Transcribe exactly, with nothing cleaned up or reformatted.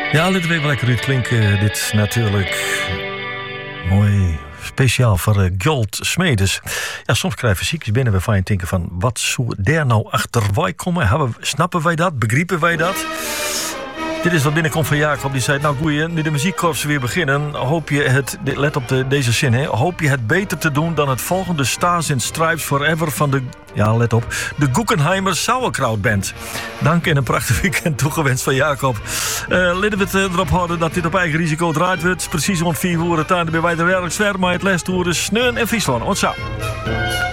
Ja, laten we even lekker uitklinken. Dit is natuurlijk mooi speciaal voor uh, Gjolt Smedes. Ja, soms krijgen we ziekjes binnen waarvan je denken van... wat zou daar nou achter wij komen? Hebben, snappen wij dat? Begrijpen wij dat? Dit is wat binnenkomt van Jacob. Die zei, nou goeie, nu de muziekkorps weer beginnen... hoop je het, let op de, deze zin, hè, hoop je het beter te doen... dan het volgende Stars and Stripes Forever van de... ja, let op, de Guggenheimer Sauerkraut Band. Dank en een prachtig weekend toegewenst van Jacob. Uh, laten we het uh, erop houden dat dit op eigen risico draait wordt. Precies om vier uur het aan bij wij de werk zwer, maar het les toeren Sneun en Friesland. Ontza.